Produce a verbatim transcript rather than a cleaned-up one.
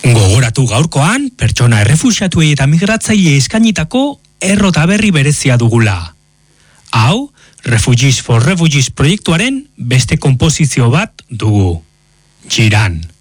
Gogoratu gaurkoan, pertsona errefuxiatuei eta migratzaile eskainitako errota berri berezia dugula. Hau, Refugees for Refugees proiektuaren beste konposizio bat dugu. Giran.